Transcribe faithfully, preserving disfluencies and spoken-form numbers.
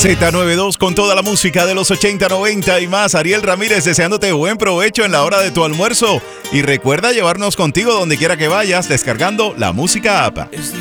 Z noventa y dos con toda la música de los ochenta, noventa y más. Ariel Ramírez deseándote buen provecho en la hora de tu almuerzo. Y recuerda llevarnos contigo donde quiera que vayas descargando la música app. Es